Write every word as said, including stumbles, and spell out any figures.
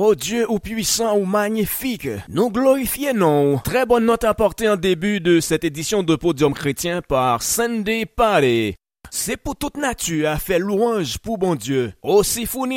Oh Dieu, ou puissant, ou magnifique, nous glorifions. Très bonne note apportée en début de cette édition de Podium Chrétien par Sunday Party. C'est pour toute nature à faire louange pour bon Dieu. Aussi fourni